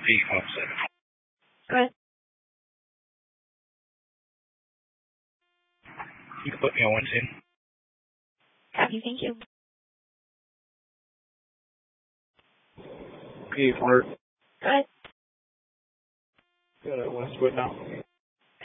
P57. Go ahead. You can put me on 110. Copy, thank you. P4. Go ahead. Got a Westwood now.